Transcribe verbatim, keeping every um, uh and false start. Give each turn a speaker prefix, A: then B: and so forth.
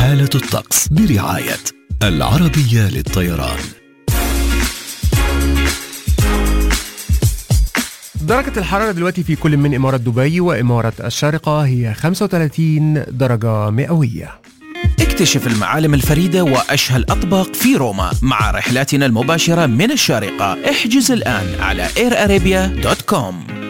A: حالة الطقس برعاية العربية للطيران.
B: درجة الحرارة دلوقتي في كل من إمارة دبي وإمارة الشارقة هي خمسة وثلاثين درجة مئوية.
C: اكتشف المعالم الفريدة وأشهى الأطباق في روما مع رحلاتنا المباشرة من الشارقة. احجز الآن على اير ارابيا دوت كوم.